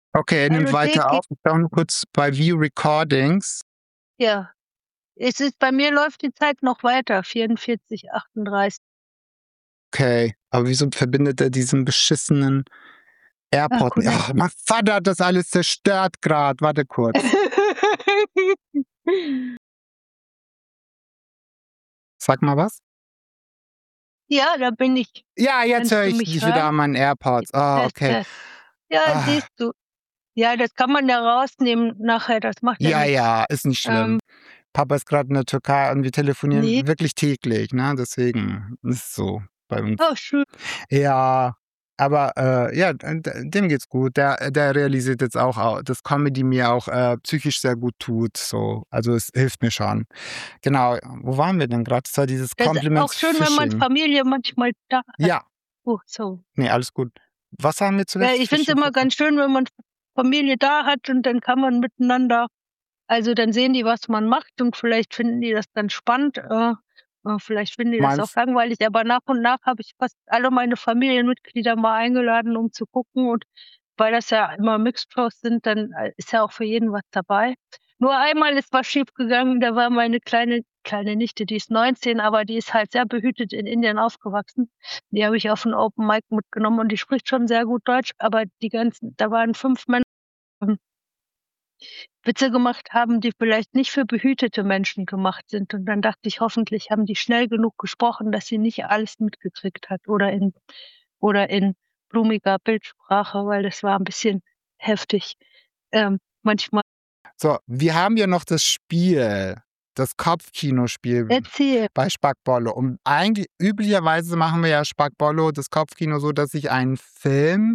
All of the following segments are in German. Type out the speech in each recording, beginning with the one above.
Okay, er nimmt Also weiter geht, auf. Ich schaue nur kurz bei View Recordings. ja. Bei mir läuft die Zeit noch weiter, 44:38. Okay, aber wieso verbindet er diesen beschissenen Ach, AirPod? Connect. Ach, mein Vater hat das alles zerstört gerade. Warte kurz. Sag mal was. Ja, da bin ich. Ja, jetzt Kannst höre du ich mich dich wieder hören? an meinen AirPods. Ah, Test, okay. Test. Ja, Ah, siehst du. Ja, das kann man ja rausnehmen nachher, das macht ja ja, nichts. ja, ist nicht schlimm. Papa ist gerade in der Türkei und wir Ne. telefonieren wirklich täglich, ne? Deswegen ist so bei uns. Oh, schön. Ja, aber, ja, dem geht's gut. Der realisiert jetzt auch, dass Comedy mir auch, psychisch sehr gut tut, so. Also, es hilft mir schon. Genau, wo waren wir denn grad? Das war dieses Das ist auch Compliments schön, wenn man Fishing. Familie manchmal da hat. Ja, Oh, so. ne, alles gut. Was haben wir Ja, zuletzt? ich finde es Fishing immer verkauft? ganz schön, wenn man Familie da hat und dann kann man miteinander, also, dann sehen die, was man macht, und vielleicht finden die das dann spannend, vielleicht finden die das auch Meinst langweilig, aber nach und nach habe ich fast alle meine Familienmitglieder mal eingeladen, um zu gucken, und weil das ja immer Mixed Shows sind, dann, ist ja auch für jeden was dabei. Nur einmal ist was schiefgegangen, da war meine kleine Nichte, die ist 19, aber die ist halt sehr behütet in Indien aufgewachsen. Die habe ich auf 'n Open Mic mitgenommen und die spricht schon sehr gut Deutsch, aber da waren 5 Männer, ähm, Witze gemacht haben, die vielleicht nicht für behütete Menschen gemacht sind. Und dann dachte ich, hoffentlich haben die schnell genug gesprochen, dass sie nicht alles mitgekriegt hat, oder in blumiger Bildsprache, weil das war 'n bisschen heftig. Manchmal so, wir haben ja noch das Spiel, das Kopfkinospiel erzähl. bei Spackbollo. Und eigentlich üblicherweise machen wir ja Spackbollo, das Kopfkino, so, dass ich einen Film,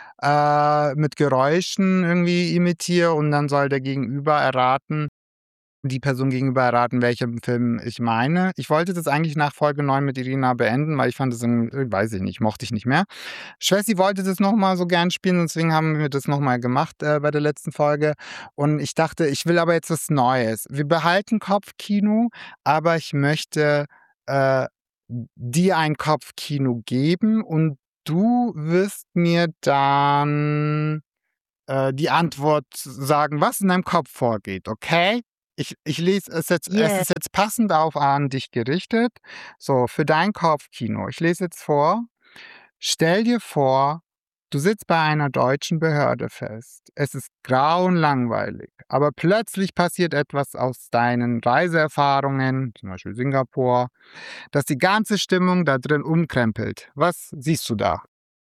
mit Geräuschen irgendwie imitiere und dann soll der Gegenüber erraten die Person gegenüber erraten, welchen Film ich meine. Ich wollte das eigentlich nach Folge 9 mit Irina beenden, weil ich fand das weiß ich nicht, mochte ich nicht mehr. Schwessi wollte das noch mal so gern spielen, deswegen haben wir das noch mal gemacht, bei der letzten Folge. Und ich dachte, ich will aber jetzt was Neues. Wir behalten Kopfkino, aber ich möchte, äh, dir ein Kopfkino geben und du wirst mir dann, die Antwort sagen, was in deinem Kopf vorgeht, okay? Ich lese es Yeah. ist jetzt passend auf an dich gerichtet. So, für dein Kopfkino. Ich lese jetzt vor. Stell dir vor, du sitzt bei einer deutschen Behörde fest. Es ist grau und langweilig, aber plötzlich passiert etwas aus deinen Reiseerfahrungen, zum Beispiel Singapur, das die ganze Stimmung da drin umkrempelt. Was siehst du da?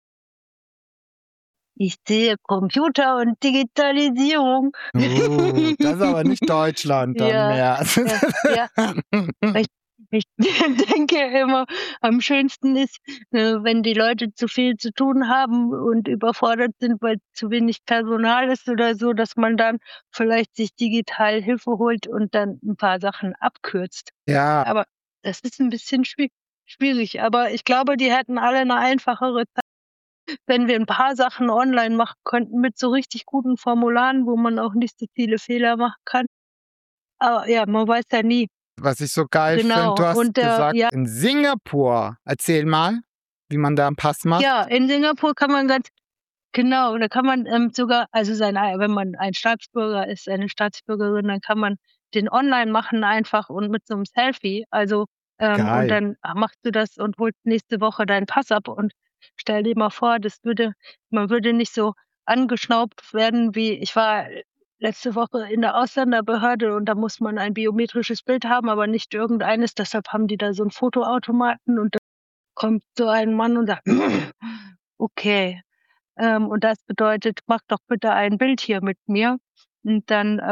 Ich sehe Computer und Digitalisierung. Das ist aber nicht Deutschland dann Ja, mehr. ja. Ich ich denke immer, am schönsten ist, wenn die Leute zu viel zu tun haben und überfordert sind, weil zu wenig Personal ist oder so, dass man dann vielleicht sich digital Hilfe holt und dann 'n paar Sachen abkürzt. Ja, Aber das ist 'n bisschen schwierig, aber ich glaube, die hätten alle 'ne einfachere Zeit, wenn wir 'n paar Sachen online machen könnten mit so richtig guten Formularen, wo man auch nicht so viele Fehler machen kann. Aber ja, man weiß ja nie. was ich so geil finde, Genau. du hast Und, gesagt, ja, in Singapur. Erzähl mal, wie man da 'n Pass macht. ja, in Singapur kann man ganz genau, da kann man, sogar, also wenn man ein Staatsbürger ist, eine Staatsbürgerin, dann kann man den online machen einfach und mit so 'nem Selfie. Also, und Geil. dann machst du das und holst nächste Woche deinen Pass ab, und stell dir mal vor, man würde nicht so angeschnaubt werden, wie ich war letzte Woche in der Ausländerbehörde, und da muss man ein biometrisches Bild haben, aber nicht irgendeines. Deshalb haben die da so 'n Fotoautomaten, und dann kommt so ein Mann und sagt: „Okay." Und das bedeutet: „Mach doch bitte ein Bild hier mit mir." Und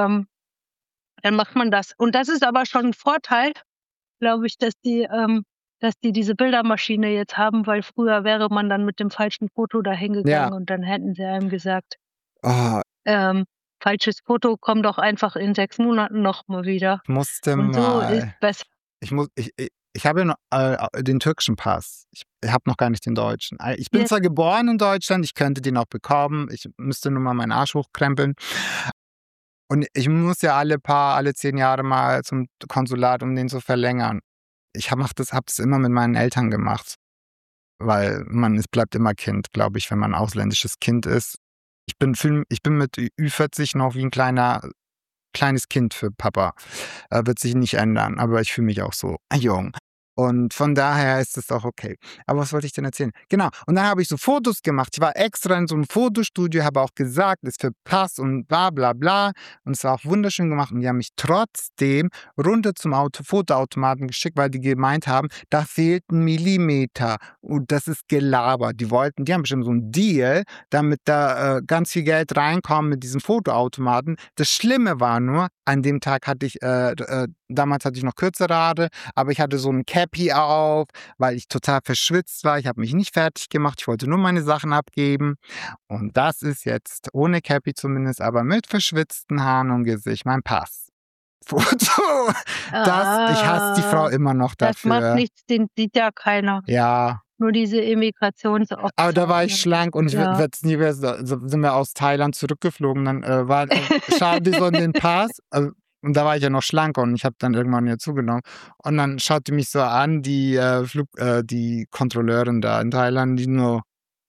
dann macht man das. Und das ist aber schon 'n Vorteil, glaube ich, dass die diese Bildermaschine jetzt haben, weil früher wäre man dann mit dem falschen Foto da Ja. hingegangen und dann hätten sie einem gesagt, Oh, ähm: „Falsches Foto, komm doch einfach in 6 Monaten noch mal wieder." ich musste Und so ist mal besser. ich habe ja noch, den türkischen Pass. Ich habe noch gar nicht den deutschen. Ich bin Ja, zwar geboren in Deutschland, ich könnte den auch bekommen. Ich müsste nur mal meinen Arsch hochkrempeln. Und ich muss ja alle 10 Jahre mal zum Konsulat, um den zu verlängern. Ich habe das immer mit meinen Eltern gemacht, weil es bleibt immer Kind, glaube ich, wenn man 'n ausländisches Kind ist. Ich bin mit Ü40 noch wie ein kleines Kind für Papa. Wird sich nicht ändern, aber ich fühle mich auch so jung. Und von daher ist es auch okay. Aber was wollte ich denn erzählen? Genau, und dann habe ich so Fotos gemacht. Ich war extra in so einem Fotostudio, habe auch gesagt, ist für Pass und bla bla bla. Und es war auch wunderschön gemacht. Und die haben mich trotzdem runter zum Fotoautomaten geschickt, weil die gemeint haben, da fehlt 1 Millimeter. Und das ist Gelaber. Die haben bestimmt so einen Deal, damit da ganz viel Geld reinkommt mit diesen Fotoautomaten. Das Schlimme war nur, an dem Tag damals hatte ich noch kürzere Haare, aber ich hatte so ein Cappy auf, weil ich total verschwitzt war. Ich habe mich nicht fertig gemacht. Ich wollte nur meine Sachen abgeben. Und das ist jetzt ohne Cappy zumindest, aber mit verschwitzten Haaren und Gesicht mein Pass. Foto. Ich hasse die Frau immer noch Das macht dafür. nichts, den sieht ja keiner. Ja. Nur diese Immigrationsopfer. Aber da war ich schlank und ich Ja. werde es nie wieder, sind wir aus Thailand zurückgeflogen. Dann schauen die so in den Pass. Und da war ich ja noch schlanker und ich habe dann irgendwann ja zugenommen. Und dann schaut die mich so an, die Kontrolleurin da in Thailand, die nur,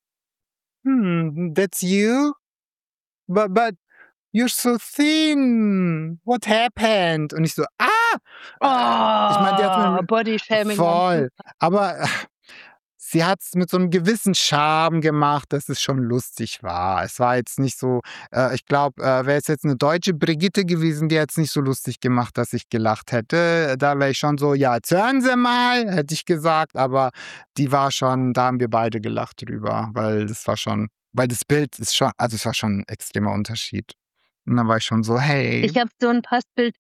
that's you? But you're so thin. What happened? Und ich so, ich meine, die hat mir Bodyshaming. voll. Aber sie hat es mit so einem gewissen Charme gemacht, dass es schon lustig war. Es war jetzt nicht so, ich glaube, wäre es jetzt eine deutsche Brigitte gewesen, die hätte es nicht so lustig gemacht, dass ich gelacht hätte. Da wäre ich schon so, ja, jetzt hören Sie mal, hätte ich gesagt. Aber die war schon, da haben wir beide gelacht drüber, weil das Bild ist schon, also es war schon ein extremer Unterschied. Und dann war ich schon so, hey. Ich habe so ein Passbild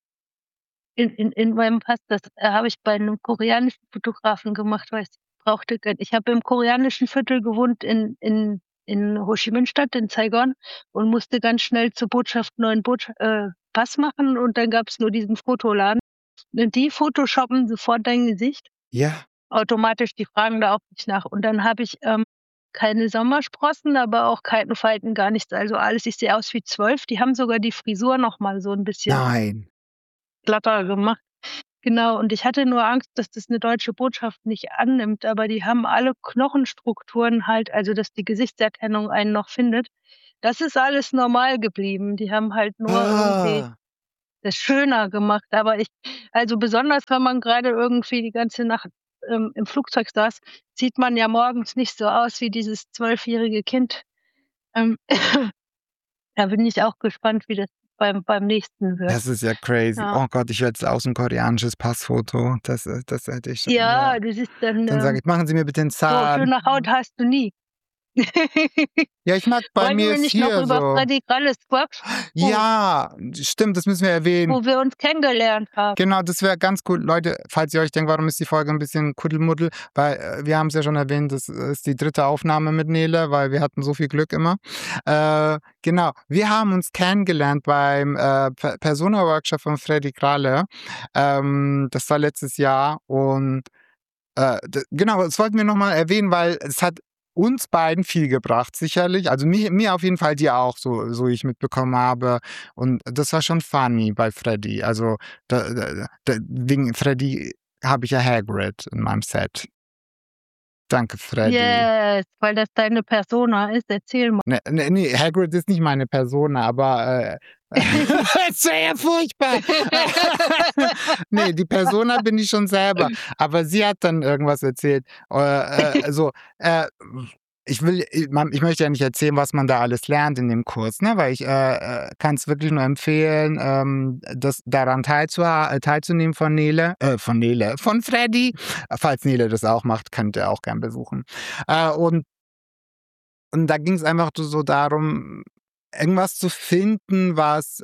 in meinem Pass, das habe ich bei einem koreanischen Fotografen gemacht, weil ich habe im koreanischen Viertel gewohnt in Ho Chi Minh Stadt, in Saigon, und musste ganz schnell zur Botschaft neuen Pass machen, und dann gab's nur diesen Fotoladen. Und die photoshoppen sofort dein Gesicht Ja. automatisch, die fragen da auch nicht nach. Und dann habe ich keine Sommersprossen, aber auch keine Falten, gar nichts. Also alles, ich sehe aus wie 12. Die haben sogar die Frisur noch mal so ein bisschen Nein. glatter gemacht. Genau, und ich hatte nur Angst, dass das 'ne deutsche Botschaft nicht annimmt, aber die haben alle Knochenstrukturen halt, also dass die Gesichtserkennung einen noch findet. Das ist alles normal geblieben. Die haben halt nur irgendwie das schöner gemacht. Aber also besonders, wenn man grade irgendwie die ganze Nacht im Flugzeug saß, sieht man ja morgens nicht so aus wie dieses 12-jährige Kind. Ähm, Da bin ich auch gespannt, wie das beim nächsten wird. Das ist ja crazy. Ja. Oh Gott, ich will jetzt aus 'n koreanisches Passfoto. Das hätte ich schon. Ja, du siehst dann Dann sage ich: „Machen Sie mir bitte 'n so Zahn." schöne Haut hast du nie. Ja, ich mag, bei Wollten mir wir ist nicht noch hier über so. Freddy Gralles quatschen, Ja, stimmt, das müssen wir erwähnen. wo wir uns kennengelernt haben? Genau, das wäre ganz cool. Leute, falls ihr euch denkt, warum ist die Folge ein bisschen Kuddelmuddel, weil wir haben es ja schon erwähnt, das ist die 3. Aufnahme mit Nele, weil wir hatten so viel Glück immer. Genau, wir haben uns kennengelernt beim Persona-Workshop von Freddy Kralle. Das war letztes Jahr und genau, das wollten wir noch mal erwähnen, weil es hat uns beiden viel gebracht, sicherlich. Also mir auf jeden Fall, dir auch, so ich mitbekommen habe. Und das war schon funny bei Freddy. Also wegen Freddy habe ich ja Hagrid in meinem Set. Danke, Freddy. Yes, weil das deine Persona ist. Erzähl mal. Nee, Hagrid ist nicht meine Persona, aber das wäre ja furchtbar. Nee, die Persona bin ich schon selber. Aber sie hat dann irgendwas erzählt. Ich möchte ja nicht erzählen, was man da alles lernt in dem Kurs, ne? Weil ich kann es wirklich nur empfehlen, daran teilzunehmen von Freddy. Falls Nele das auch macht, könnt ihr auch gern besuchen. Und da ging es einfach so darum, irgendwas zu finden, was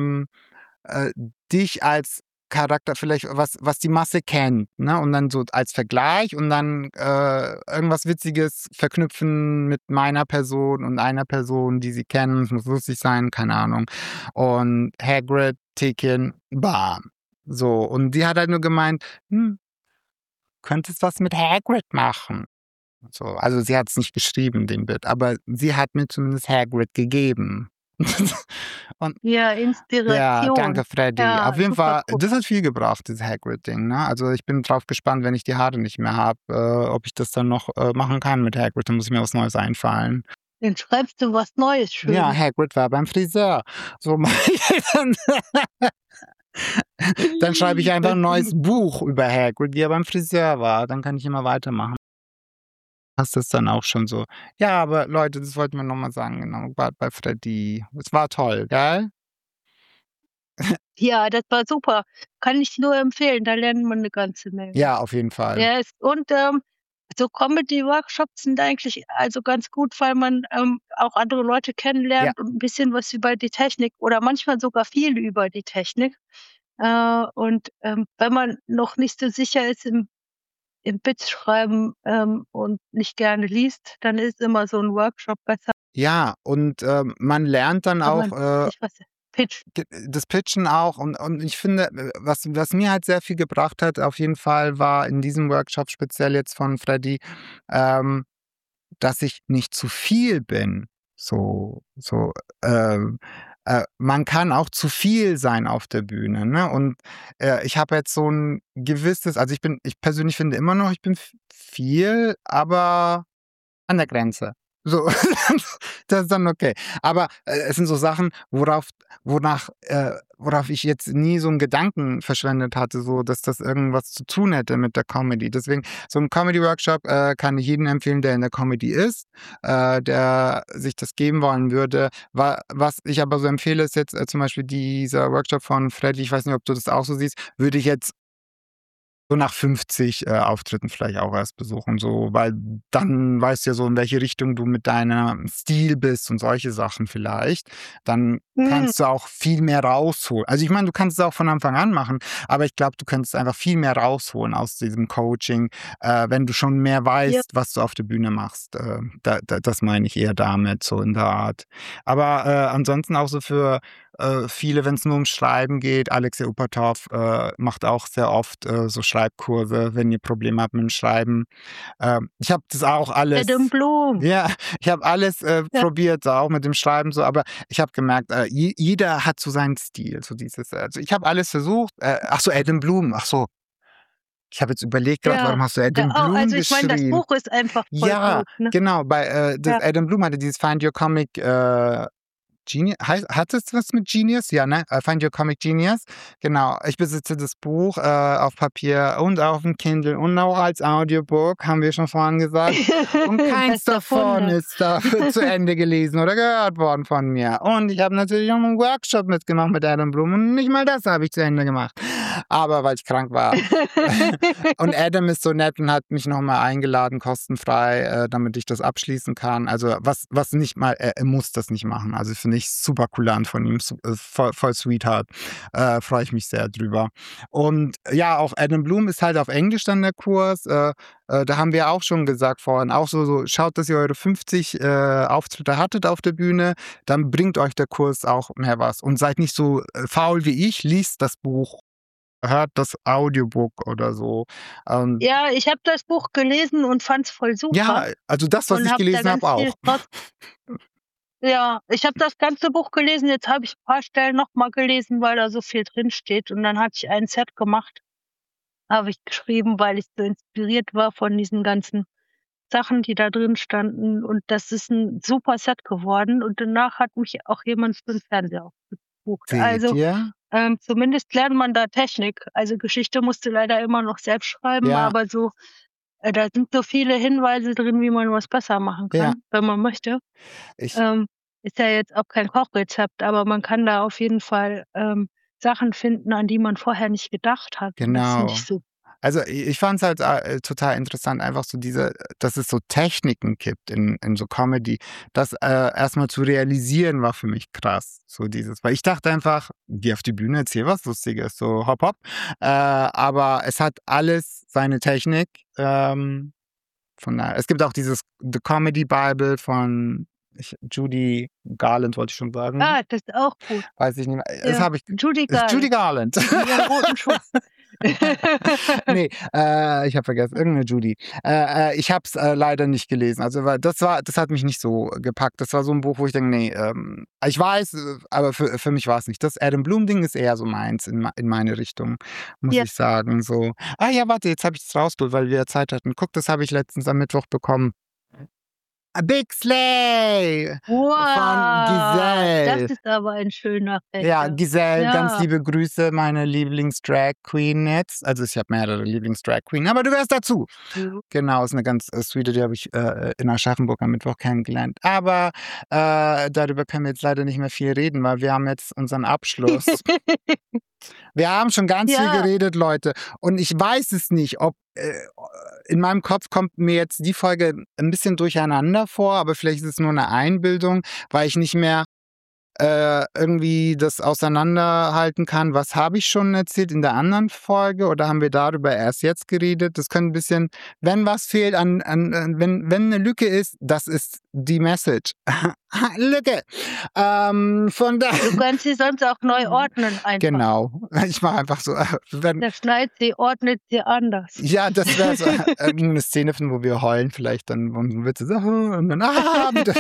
dich als Charakter vielleicht, was die Masse kennt, ne? Und dann so als Vergleich und dann irgendwas Witziges verknüpfen mit meiner Person und einer Person, die sie kennen. Es muss lustig sein, keine Ahnung. Und Hagrid, Tekin, bam. So, und die hat halt nur gemeint, könntest was mit Hagrid machen. So, also sie hat es nicht geschrieben, den Bit, aber sie hat mir zumindest Hagrid gegeben. Und Ja, Inspiration. ja, danke, Freddy. Ja, Auf jeden super Fall, cool. das hat viel gebracht, dieses Hagrid-Ding, ne? Also ich bin drauf gespannt, wenn ich die Haare nicht mehr habe, ob ich das dann noch machen kann mit Hagrid. Dann muss ich mir was Neues einfallen. Dann schreibst du was Neues, Ja, Schönes. Hagrid war beim Friseur. So mache ich dann. Dann schreibe ich einfach Das 'n neues finde ich Buch über Hagrid, wie er beim Friseur war. Dann kann ich immer weitermachen. Passt das dann auch schon so. Ja, aber Leute, das wollten wir noch mal sagen, genau, grad bei Freddy. Es war toll, gell? ja, das war super. Kann ich nur empfehlen, da lernt man 'ne ganze Menge. Ja, auf jeden Fall. Der ist und, so Comedy-Workshops sind eigentlich also ganz gut, weil man, auch andere Leute Ja, kennenlernt und 'n bisschen was über die Technik oder manchmal sogar viel über die Technik. Und, wenn man noch nicht so sicher ist im Bits schreiben, und nicht gerne liest, dann ist immer so 'n Workshop besser, ja, und, man lernt dann wenn auch, man sich was pitcht. das Pitchen auch und ich finde, was mir halt sehr viel gebracht hat auf jeden Fall, war in diesem Workshop speziell jetzt von Freddy, ähm, dass ich nicht zu viel bin. So, man kann auch zu viel sein auf der Bühne, ne? Und, ich habe jetzt so ein gewisses ich persönlich finde immer noch, ich bin viel, aber an der Grenze. So, das ist dann okay. Aber, es sind so Sachen, worauf ich jetzt nie so 'n Gedanken verschwendet hatte, so dass das irgendwas zu tun hätte mit der Comedy. Deswegen, so 'n Comedy-Workshop, kann ich jedem empfehlen, der in der Comedy ist, der sich das geben wollen würde. Was ich aber so empfehle, ist jetzt, zum Beispiel dieser Workshop von Freddy, ich weiß nicht, ob du das auch so siehst, würde ich jetzt so nach 50, Auftritten vielleicht auch erst besuchen, so, weil dann weißt du ja so, in welche Richtung du mit deinem Stil bist und solche Sachen vielleicht. Dann Mhm, kannst du auch viel mehr rausholen. Also, ich meine, du kannst es auch von Anfang an machen, aber ich glaube, du könntest einfach viel mehr rausholen aus diesem Coaching, wenn du schon mehr ja, weißt, was du auf der Bühne machst. Das meine ich eher damit, so in der Art. Aber, ansonsten auch so für viele, wenn es nur ums Schreiben geht. Alexey Upatov, macht auch sehr oft, so Schreibkurse, wenn ihr Probleme habt mit dem Schreiben. Ich habe das auch Adam alles Blum. ja, ich habe alles, Ja, probiert, so auch mit dem Schreiben so, aber ich habe gemerkt, jeder hat so seinen Stil, so dieses also, ich habe alles versucht. Ach so, Adam Bloom, ach so. Ich habe jetzt überlegt grad, ja, warum hast du ja, Adam au Bloom also ich meine, das geschrieben? Buch ist einfach voll Ja, gut, ne? genau, bei, das Ja. Adam Bloom hatte dieses Find Your Comic, hat es was mit Genius? Ja, ne? Find Your Comic Genius. Genau. Ich besitze das Buch, auf Papier und auf dem Kindle und auch als Audiobook, haben wir schon vorhin gesagt. Und keins Bester davon Funde. ist da zu Ende gelesen oder gehört worden von mir. Und ich habe natürlich auch 'n Workshop mitgemacht mit Adam Blum und nicht mal das habe ich zu Ende gemacht. Aber weil ich krank war. Und Adam ist so nett und hat mich noch mal eingeladen, kostenfrei, damit ich das abschließen kann. Also, was nicht mal er muss das nicht machen. Also, finde ich super kulant von ihm, voll Sweetheart. Freue ich mich sehr drüber. Und ja, auch Adam Bloom ist halt auf Englisch dann der Kurs. Da haben wir auch schon gesagt vorhin, auch so schaut, dass ihr eure 50, Auftritte hattet auf der Bühne, dann bringt euch der Kurs auch mehr was. Und seid nicht so, faul wie ich, liest das Buch, hört das Audiobook oder so. Ähm, Ja, ich habe das Buch gelesen und fand's voll super ja, also das, was und ich habe da gelesen habe, ganz viel auch. draus ja, ich habe das ganze Buch gelesen, jetzt habe ich paar Stellen noch mal gelesen, weil da so viel drinsteht und dann hatte ich ein Set gemacht, habe ich geschrieben, weil ich so inspiriert war von diesen ganzen Sachen, die da drin standen und das ist 'n super Set geworden und danach hat mich auch jemand für 'n Fernseher ausgebucht. Seht Also, ihr? zumindest lernt man da Technik. Also, Geschichte musst du leider immer noch selbst schreiben, Ja, aber so da sind so viele Hinweise drin, wie man was besser machen ja. kann, wenn man möchte. Ich Ähm, ist ja jetzt auch kein Kochrezept, aber man kann da auf jeden Fall, Sachen finden, an die man vorher nicht gedacht hat und das finde ich genau. su Also, ich fand es halt, total interessant, einfach so dass es so Techniken gibt in so Comedy. Das, erst zu realisieren, war für mich krass, so dieses weil ich dachte einfach: „Geh auf die Bühne, erzähl was Lustiges, so hopp, hopp.“ Aber es hat alles seine Technik, von daher es gibt auch dieses „The Comedy Bible“ von Judy Garland wollte ich schon sagen. ah, das ist auch gut. Weiß ich nicht mehr. Das Ja, habe ich Judy ist Judy Garland Garland. mit ihrem roten Schuss. Ne, ich habe vergessen, irgend 'ne Judy. Ich habe es, leider nicht gelesen. Also, weil das hat mich nicht so gepackt. Das war so 'n Buch, wo ich denke: „Ne, ich weiß, aber für mich war's nicht.“ Das Adam Bloom Ding ist eher so meins in meine Richtung, muss Ja, ich sagen, so. Ah ja, warte, jetzt habe ich's rausgeholt, weil wir ja Zeit hatten. Guck, das habe ich letztens am Mittwoch bekommen. Big Slay Wow, von Giselle. das ist aber ein schöner Ja, Fächer. Giselle, ganz Ja. liebe Grüße, meine Lieblings-Drag-Queen jetzt. Also ich habe mehrere Lieblings-Drag-Queen, aber du gehörst dazu. Mhm. Genau, ist eine ganz sweete, die habe ich in Aschaffenburg am Mittwoch kennengelernt. Aber darüber können wir jetzt leider nicht mehr viel reden, weil wir haben jetzt unseren Abschluss. Wir haben schon ganz viel Ja. geredet, Leute. Und ich weiß es nicht, ob in meinem Kopf kommt mir jetzt die Folge ein bisschen durcheinander vor, aber vielleicht ist es nur eine Einbildung, weil ich nicht mehr irgendwie das auseinanderhalten kann, was habe ich schon erzählt in der anderen Folge oder haben wir darüber erst jetzt geredet? Das könnte ein bisschen, wenn was fehlt, wenn eine Lücke ist, das ist die Message. Lücke. Von da. Du kannst sie sonst auch neu ordnen einfach. Genau. Ich mache einfach so. Der schneidet sie, ordnet sie anders. Ja, das wäre so irgendeine Szene, wo wir heulen vielleicht dann und wird so und dann wieder.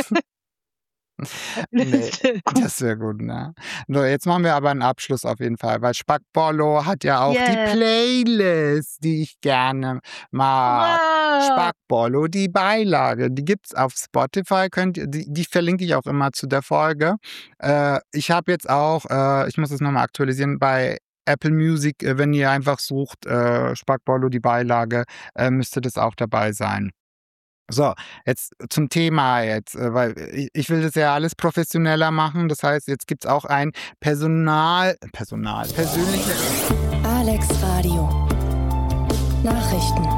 Nee, das wäre gut, ne? So, jetzt machen wir aber einen Abschluss auf jeden Fall, weil Spackbollo hat ja auch die Playlist, die ich gerne mag. Wow. Spackbollo, die Beilage, die gibt's auf Spotify, die verlinke ich auch immer zu der Folge. Ich habe jetzt auch, ich muss es nochmal aktualisieren, bei Apple Music, wenn ihr einfach sucht, Spackbollo, die Beilage, müsste das auch dabei sein. So, jetzt zum Thema jetzt, weil ich will das ja alles professioneller machen. Das heißt, jetzt gibt's auch ein persönliche. Alex Radio. Nachrichten.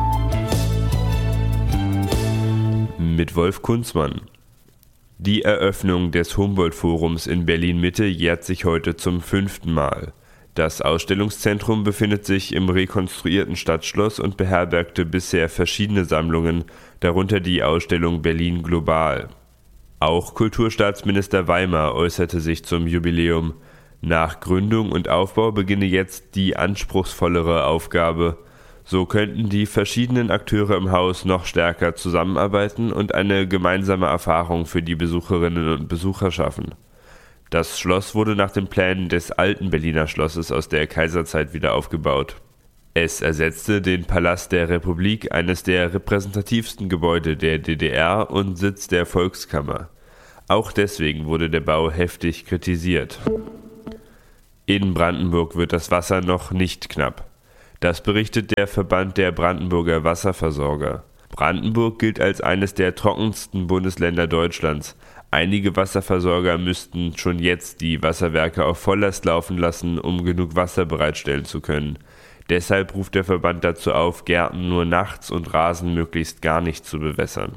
Mit Wolf Kunzmann. Die Eröffnung des Humboldt-Forums in Berlin-Mitte jährt sich heute zum 5. Mal. Das Ausstellungszentrum befindet sich im rekonstruierten Stadtschloss und beherbergte bisher verschiedene Sammlungen, darunter die Ausstellung Berlin Global. Auch Kulturstaatsminister Weimar äußerte sich zum Jubiläum. Nach Gründung und Aufbau beginne jetzt die anspruchsvollere Aufgabe. So könnten die verschiedenen Akteure im Haus noch stärker zusammenarbeiten und eine gemeinsame Erfahrung für die Besucherinnen und Besucher schaffen. Das Schloss wurde nach den Plänen des alten Berliner Schlosses aus der Kaiserzeit wieder aufgebaut. Es ersetzte den Palast der Republik, eines der repräsentativsten Gebäude der DDR und Sitz der Volkskammer. Auch deswegen wurde der Bau heftig kritisiert. In Brandenburg wird das Wasser noch nicht knapp. Das berichtet der Verband der Brandenburger Wasserversorger. Brandenburg gilt als eines der trockensten Bundesländer Deutschlands. Einige Wasserversorger müssten schon jetzt die Wasserwerke auf Volllast laufen lassen, um genug Wasser bereitstellen zu können. Deshalb ruft der Verband dazu auf, Gärten nur nachts und Rasen möglichst gar nicht zu bewässern.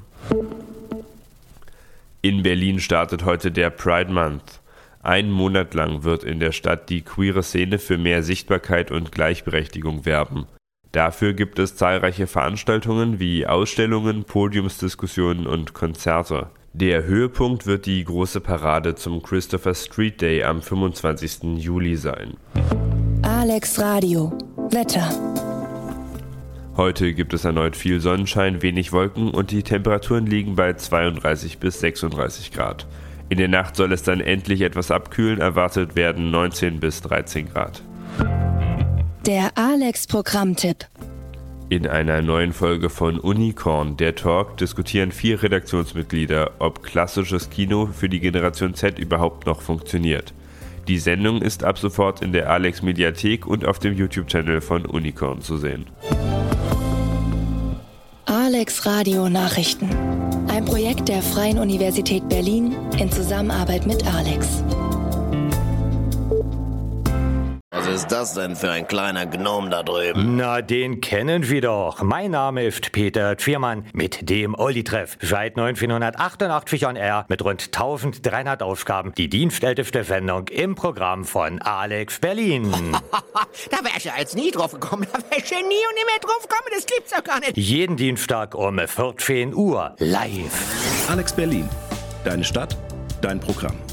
In Berlin startet heute der Pride Month. Einen Monat lang wird in der Stadt die queere Szene für mehr Sichtbarkeit und Gleichberechtigung werben. Dafür gibt es zahlreiche Veranstaltungen wie Ausstellungen, Podiumsdiskussionen und Konzerte. Der Höhepunkt wird die große Parade zum Christopher Street Day am 25. Juli sein. Alex Radio. Wetter. Heute gibt es erneut viel Sonnenschein, wenig Wolken und die Temperaturen liegen bei 32 bis 36 Grad. In der Nacht soll es dann endlich etwas abkühlen, erwartet werden 19 bis 13 Grad. Der Alex-Programmtipp. In einer neuen Folge von Unicorn, der Talk, diskutieren 4 Redaktionsmitglieder, ob klassisches Kino für die Generation Z überhaupt noch funktioniert. Die Sendung ist ab sofort in der Alex Mediathek und auf dem YouTube-Channel von Unicorn zu sehen. Alex Radio Nachrichten. Ein Projekt der Freien Universität Berlin in Zusammenarbeit mit Alex. Was ist das denn für ein kleiner Gnom da drüben? Na, den kennen wir doch. Mein Name ist Peter Tschirmann mit dem Olli-Treff. Seit 1988 on Air mit rund 1300 Ausgaben. Die dienstälteste Sendung im Programm von Alex Berlin. Da wär ich ja jetzt nie drauf gekommen. Da wär ich ja nie und nie mehr drauf gekommen. Das gibt's doch gar nicht. Jeden Dienstag um 14 Uhr live. Alex Berlin. Deine Stadt, dein Programm.